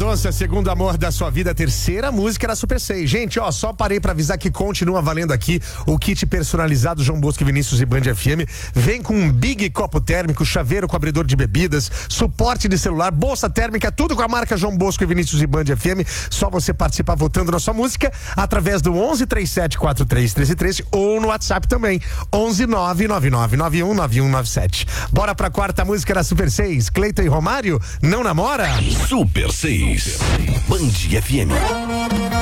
Mendonça, segundo amor da sua vida, a terceira música era Super 6. Gente, ó, só parei pra avisar que continua valendo aqui o kit personalizado João Bosco e Vinícius e Band FM. Vem com um big copo térmico, chaveiro com abridor de bebidas, suporte de celular, bolsa térmica, tudo com a marca João Bosco e Vinícius e Band FM. Só você participar votando na sua música através do 1137431313 ou no WhatsApp também, 11999919197. Bora pra quarta música da Super 6. Cleiton e Romário, não namora? Super 6, Band FM.